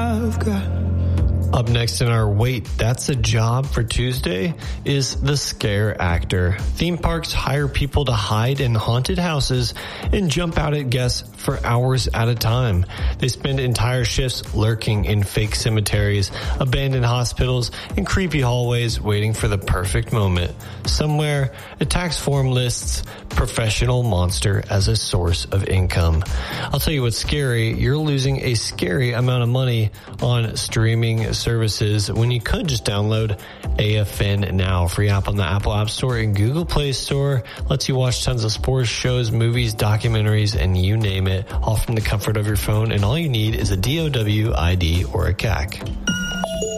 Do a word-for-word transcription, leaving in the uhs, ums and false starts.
I've got. Up next in our Wait, That's a Job for Tuesday is the Scare Actor. Theme parks hire people to hide in haunted houses and jump out at guests for hours at a time. They spend entire shifts lurking in fake cemeteries, abandoned hospitals, and creepy hallways waiting for the perfect moment. Somewhere, a tax form lists professional monster as a source of income. I'll tell you what's scary. You're losing a scary amount of money on streaming services when you could just download A F N Now. Free app on the Apple App Store and Google Play Store. Lets you watch tons of sports, shows, movies, documentaries, and you name it, all from the comfort of your phone. And all you need is a D O W I D or a C A C.